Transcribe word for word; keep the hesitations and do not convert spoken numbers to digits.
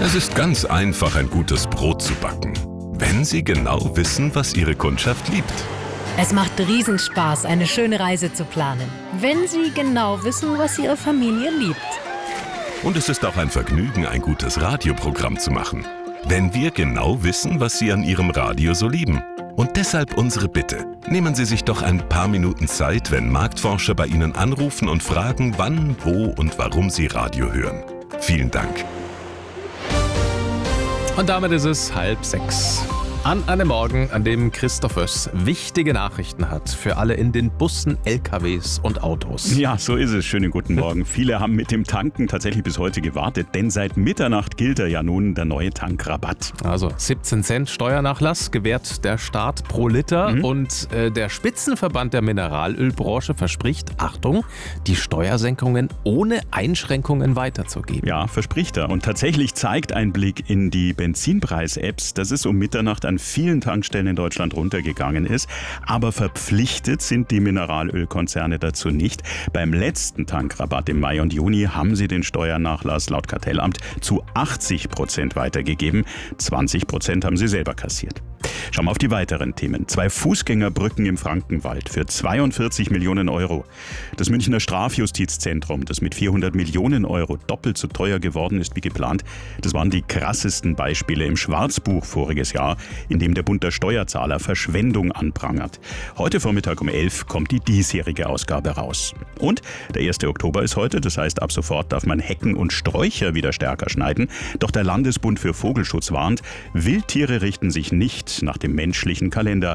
Es ist ganz einfach, ein gutes Brot zu backen, wenn Sie genau wissen, was Ihre Kundschaft liebt. Es macht Riesenspaß, eine schöne Reise zu planen, wenn Sie genau wissen, was Ihre Familie liebt. Und es ist auch ein Vergnügen, ein gutes Radioprogramm zu machen, wenn wir genau wissen, was Sie an Ihrem Radio so lieben. Und deshalb unsere Bitte. Nehmen Sie sich doch ein paar Minuten Zeit, wenn Marktforscher bei Ihnen anrufen und fragen, wann, wo und warum Sie Radio hören. Vielen Dank. Und damit ist es halb sechs. An einem Morgen, an dem Christoph Oess wichtige Nachrichten hat für alle in den Bussen, L K Ws und Autos. Ja, so ist es. Schönen guten Morgen. Viele haben mit dem Tanken tatsächlich bis heute gewartet, denn seit Mitternacht gilt ja nun der neue Tankrabatt. Also siebzehn Cent Steuernachlass gewährt der Staat pro Liter mhm. und äh, der Spitzenverband der Mineralölbranche verspricht, Achtung, die Steuersenkungen ohne Einschränkungen weiterzugeben. Ja, verspricht er. Und tatsächlich zeigt ein Blick in die Benzinpreis-Apps, dass es um Mitternacht an vielen Tankstellen in Deutschland runtergegangen ist. Aber verpflichtet sind die Mineralölkonzerne dazu nicht. Beim letzten Tankrabatt im Mai und Juni haben sie den Steuernachlass laut Kartellamt zu achtzig Prozent weitergegeben. zwanzig Prozent haben sie selber kassiert. Schauen wir auf die weiteren Themen. Zwei Fußgängerbrücken im Frankenwald für zweiundvierzig Millionen Euro. Das Münchner Strafjustizzentrum, das mit vierhundert Millionen Euro doppelt so teuer geworden ist wie geplant, das waren die krassesten Beispiele im Schwarzbuch voriges Jahr, in dem der Bund der Steuerzahler Verschwendung anprangert. Heute Vormittag um elf kommt die diesjährige Ausgabe raus. Und der erste Oktober ist heute, das heißt, ab sofort darf man Hecken und Sträucher wieder stärker schneiden. Doch der Landesbund für Vogelschutz warnt, Wildtiere richten sich nicht nach dem menschlichen Kalender.